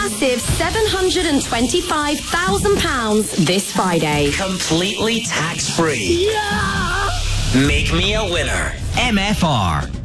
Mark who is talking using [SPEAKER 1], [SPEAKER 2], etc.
[SPEAKER 1] massive £725,000 this Friday.
[SPEAKER 2] Completely tax-free.
[SPEAKER 1] Yeah!
[SPEAKER 2] Make me a winner.
[SPEAKER 3] MFR.